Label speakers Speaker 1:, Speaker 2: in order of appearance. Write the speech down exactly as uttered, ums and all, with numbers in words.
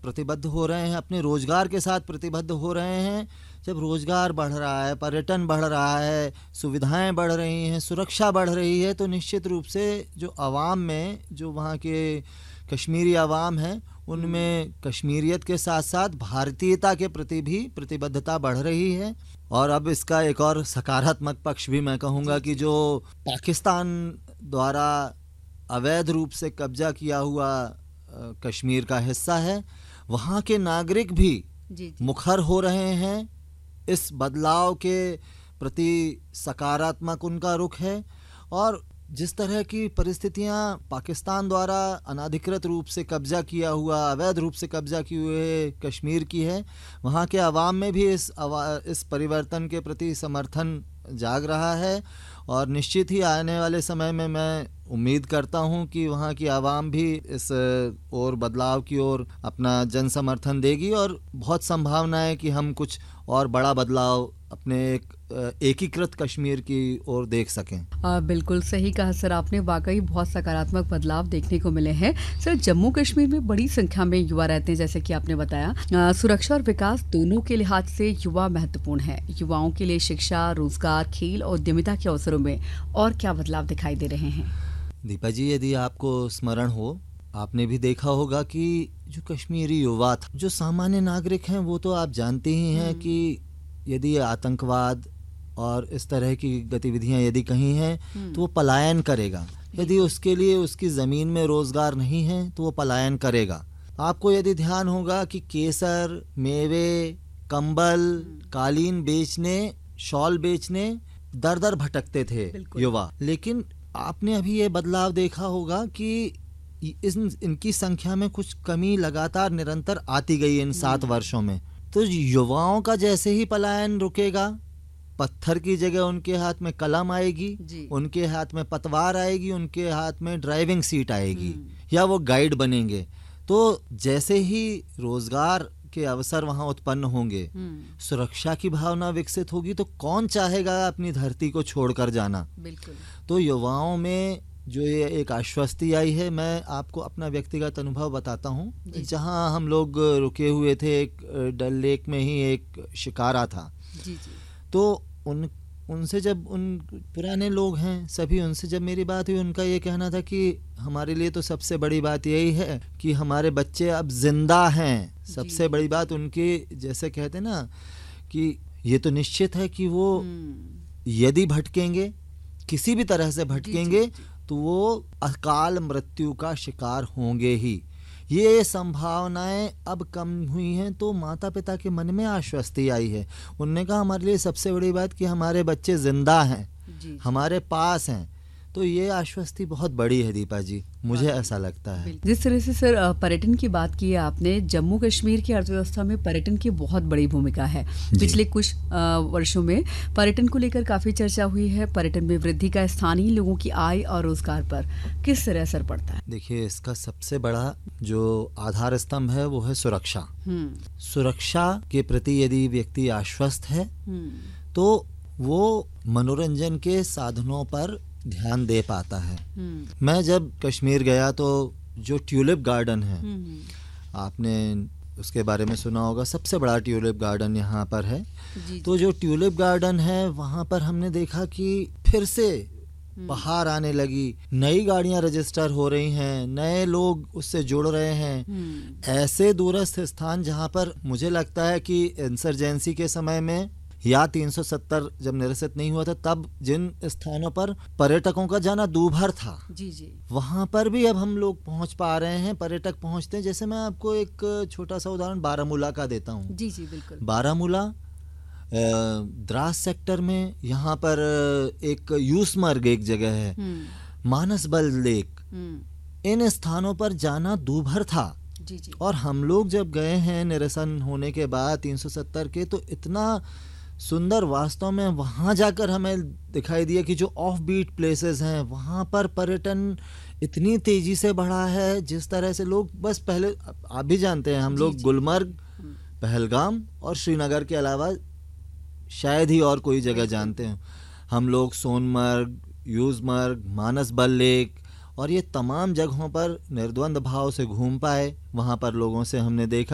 Speaker 1: प्रतिबद्ध हो रहे हैं, अपने रोजगार के साथ प्रतिबद्ध हो रहे हैं। जब रोजगार बढ़ रहा है, पर्यटन बढ़ रहा है, सुविधाएं बढ़ रही हैं, सुरक्षा बढ़ रही है, तो निश्चित रूप से जो आवाम में, जो वहाँ के कश्मीरी आवाम है, उनमें कश्मीरियत के साथ साथ भारतीयता के प्रति भी प्रतिबद्धता बढ़ रही है। और अब इसका एक और सकारात्मक पक्ष भी मैं कहूँगा कि जो पाकिस्तान द्वारा अवैध रूप से कब्जा किया हुआ कश्मीर का हिस्सा है, वहाँ के नागरिक भी जी जी। मुखर हो रहे हैं, इस बदलाव के प्रति सकारात्मक उनका रुख है। और जिस तरह की परिस्थितियां पाकिस्तान द्वारा अनाधिकृत रूप से कब्जा किया हुआ, अवैध रूप से कब्जा किए हुए कश्मीर की है, वहाँ के आवाम में भी इस इस परिवर्तन के प्रति समर्थन जाग रहा है। और निश्चित ही आने वाले समय में मैं उम्मीद करता हूं कि वहाँ की आवाम भी इस और बदलाव की ओर अपना जन समर्थन देगी, और बहुत संभावना है कि हम कुछ और बड़ा बदलाव अपने एक एकीकृत कश्मीर की ओर देख सकें।
Speaker 2: आ, बिल्कुल सही कहा सर आपने, वाकई बहुत सकारात्मक बदलाव देखने को मिले हैं। सर, जम्मू कश्मीर में बड़ी संख्या में युवा रहते हैं, जैसे कि आपने बताया। आ, सुरक्षा और विकास दोनों के लिहाज से युवा महत्वपूर्ण है। युवाओं के लिए शिक्षा, रोजगार, खेल और उद्यमिता के अवसरों में और क्या बदलाव दिखाई दे रहे हैं?
Speaker 1: दीपा जी, यदि आपको स्मरण हो, आपने भी देखा होगा कि जो कश्मीरी युवा था, जो सामान्य नागरिक हैं, वो तो आप जानते ही हैं कि यदि आतंकवाद और इस तरह की गतिविधियां यदि कहीं हैं तो वो पलायन करेगा। यदि उसके लिए उसकी ज़मीन में रोज़गार नहीं है तो वो पलायन करेगा। आपको यदि ध्यान होगा कि केसर, मेवे, कंबल, कालीन बेचने, शॉल बेचने दर दर भटकते थे युवा। लेकिन आपने अभी ये बदलाव देखा होगा कि इस इनकी संख्या में कुछ कमी लगातार निरंतर आती गई इन सात वर्षों में। तो युवाओं का जैसे ही पलायन रुकेगा, पत्थर की जगह उनके हाथ में कलम आएगी, उनके हाथ में पतवार आएगी, उनके हाथ में ड्राइविंग सीट आएगी, या वो गाइड बनेंगे। तो जैसे ही रोजगार के अवसर वहां उत्पन्न होंगे, सुरक्षा की भावना विकसित होगी, तो कौन चाहेगा अपनी धरती को छोड़कर जाना। बिल्कुल। तो युवाओं में जो ये एक आश्वस्ति आई है, मैं आपको अपना व्यक्तिगत अनुभव बताता हूँ। जहाँ हम लोग रुके हुए थे, एक डल लेक में ही एक शिकारा था। जी जी। तो उन उनसे जब उन पुराने लोग हैं सभी, उनसे जब मेरी बात हुई, उनका ये कहना था कि हमारे लिए तो सबसे बड़ी बात यही है कि हमारे बच्चे अब जिंदा हैं। सबसे बड़ी बात उनकी, जैसे कहते ना कि ये तो निश्चित है कि वो यदि भटकेंगे, किसी भी तरह से भटकेंगे, तो वो अकाल मृत्यु का शिकार होंगे ही। ये संभावनाएं अब कम हुई हैं, तो माता पिता के मन में आश्वस्ति आई है। उन्होंने कहा हमारे लिए सबसे बड़ी बात कि हमारे बच्चे जिंदा हैं, हमारे पास हैं। तो ये आश्वस्ति बहुत बड़ी है दीपा जी, मुझे ऐसा लगता है।
Speaker 2: जिस तरह से सर पर्यटन की बात की है आपने, जम्मू कश्मीर की अर्थव्यवस्था में पर्यटन की बहुत बड़ी भूमिका है। पिछले कुछ वर्षों में पर्यटन को लेकर काफी चर्चा हुई है। पर्यटन में वृद्धि का स्थानीय लोगों की आय और रोजगार पर किस तरह असर पड़ता है?
Speaker 1: देखिए, इसका सबसे बड़ा जो आधार स्तंभ है वो है सुरक्षा। सुरक्षा के प्रति यदि व्यक्ति आश्वस्त है तो वो मनोरंजन के साधनों पर ध्यान दे पाता है। मैं जब कश्मीर गया तो जो ट्यूलिप गार्डन है, आपने उसके बारे में सुना होगा, सबसे बड़ा ट्यूलिप गार्डन यहाँ पर है। तो जो ट्यूलिप गार्डन है वहाँ पर हमने देखा कि फिर से बाहर आने लगी, नई गाड़ियां रजिस्टर हो रही हैं, नए लोग उससे जुड़ रहे हैं। ऐसे दूरस्थ स्थान जहाँ पर मुझे लगता है कि इंसर्जेंसी के समय में या तीन सौ सत्तर जब निरसित नहीं हुआ था, तब जिन स्थानों पर पर्यटकों का जाना दूभर था, जी जी, वहां पर भी अब हम लोग पहुंच पा रहे हैं, पर्यटक पहुंचते हैं। जैसे मैं आपको एक छोटा सा उदाहरण बारामूला का देता हूं। जी जी बिल्कुल। बारामूला द्रास सेक्टर में यहाँ पर एक यूसमर्ग एक जगह है, मानसबल लेक, इन स्थानों पर जाना दूभर था। जी जी। और हम लोग जब गए हैं निरसन होने के बाद तीन सौ सत्तर के, तो इतना सुंदर वास्तव में वहाँ जाकर हमें दिखाई दिया कि जो ऑफ बीट प्लेसेस हैं वहाँ पर पर्यटन इतनी तेजी से बढ़ा है। जिस तरह से लोग, बस पहले आप भी जानते हैं, हम लोग गुलमर्ग, पहलगाम और श्रीनगर के अलावा शायद ही और कोई जगह जानते हैं। हम लोग सोनमर्ग, यूसमर्ग, मानसबल लेक और ये तमाम जगहों पर निर्द्वंद भाव से घूम पाए। वहाँ पर लोगों से हमने देखा